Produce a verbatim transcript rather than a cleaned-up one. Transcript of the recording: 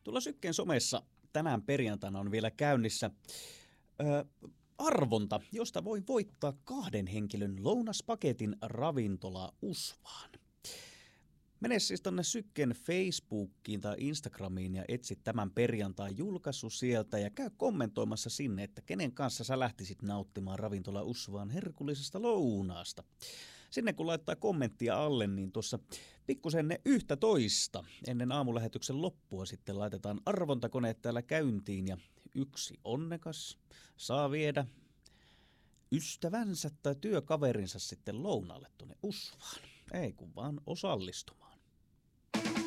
Tuolla Sykkeen somessa tänään perjantaina on vielä käynnissä ö, arvonta, josta voi voittaa kahden henkilön lounaspaketin ravintola Usvaan. Mene siis tonne Sykkeen Facebookiin tai Instagramiin ja etsi tämän perjantain julkaisu sieltä ja käy kommentoimassa sinne, että kenen kanssa sä lähtisit nauttimaan ravintola Usvaan herkullisesta lounaasta. Sinne kun laittaa kommenttia alle, niin tuossa pikkusen ne yhtä toista ennen aamulähetyksen loppua sitten laitetaan arvontakoneet täällä käyntiin ja yksi onnekas saa viedä ystävänsä tai työkaverinsa sitten lounaalle tuonne Usvaan. Ei kun vaan osallistumaan.